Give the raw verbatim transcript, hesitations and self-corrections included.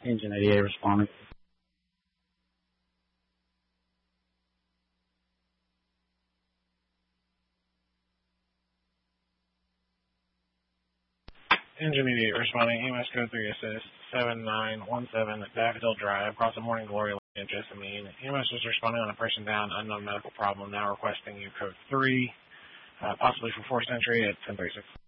Engine eighty-eight responding. Engine eighty-eight responding, E M S code three assist, seven nine one seven Daffodil Drive, across the Morning Glory Lane, Jessamine. E M S was responding on a person down, unknown medical problem, now requesting you code three, uh, possibly for fourth Century at ten thirty-six.